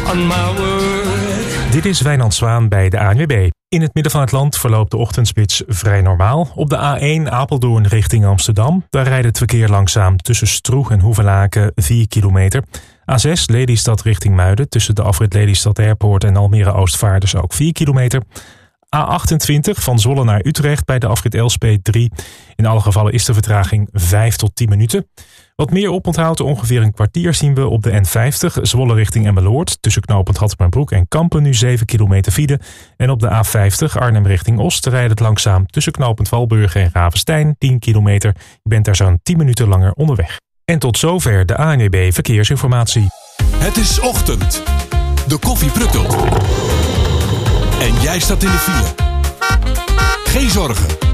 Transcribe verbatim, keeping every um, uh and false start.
on my word. Dit is Wijnand Zwaan bij de A N W B. In het midden van het land verloopt de ochtendspits vrij normaal. Op de A één Apeldoorn richting Amsterdam. Daar rijdt het verkeer langzaam tussen Stroeg en Hoevelaken vier kilometer. A zes Lelystad richting Muiden tussen de afrit Lelystad Airport en Almere Oostvaarders ook vier kilometer. A achtentwintig van Zwolle naar Utrecht bij de afrit Elspeet drie. In alle gevallen is de vertraging vijf tot tien minuten. Wat meer oponthoud, ongeveer een kwartier, zien we op de N vijftig Zwolle richting Emmeloord. Tussen knooppunt Hattemerbroek en Kampen nu zeven kilometer file. En op de A vijftig Arnhem richting Oost rijdt het langzaam tussen knooppunt Valburg en Ravenstein tien kilometer. Je bent daar zo'n tien minuten langer onderweg. En tot zover de A N W B Verkeersinformatie. Het is ochtend. De koffie pruttelt. En jij staat in de file. Geen zorgen.